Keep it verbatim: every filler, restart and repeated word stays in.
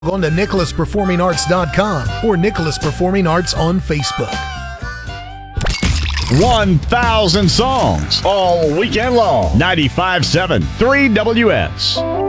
On to nicholas performing arts dot com or Nicholas Performing Arts on Facebook. one thousand songs all weekend long. ninety-five point seven, three W S.